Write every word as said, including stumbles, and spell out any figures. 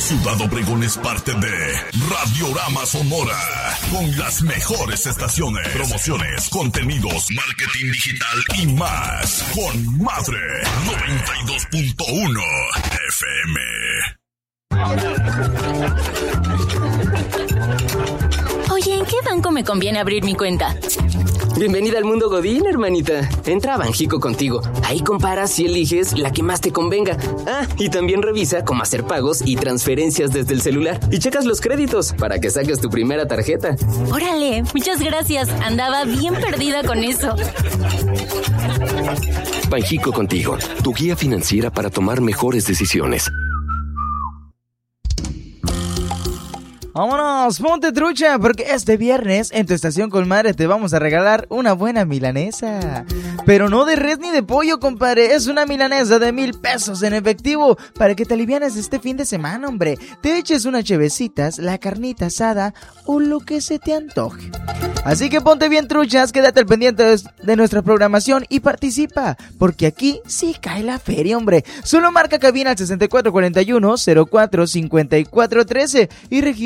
Ciudad Obregón es parte de Radiorama Sonora, con las mejores estaciones, promociones, contenidos, marketing digital y más. Con Madre noventa y dos punto uno F M. Oye, ¿en qué banco me conviene abrir mi cuenta? Bienvenida al mundo Godín, hermanita. Entra a Banjico Contigo. Ahí comparas y eliges la que más te convenga. Ah, y también revisa cómo hacer pagos y transferencias desde el celular. Y checas los créditos para que saques tu primera tarjeta. Órale, muchas gracias. Andaba bien perdida con eso. Banjico Contigo, tu guía financiera para tomar mejores decisiones. Vámonos, ponte trucha, porque este viernes en tu estación Colmare te vamos a regalar una buena milanesa. Pero no de res ni de pollo, compadre, es una milanesa de mil pesos en efectivo para que te alivianes este fin de semana, hombre. Te eches unas chevecitas, la carnita asada o lo que se te antoje. Así que ponte bien truchas, quédate al pendiente de nuestra programación y participa, porque aquí sí cae la feria, hombre. Solo marca cabina al sesenta y cuatro cuarenta y uno, cero cuatro cincuenta y cuatro trece y registra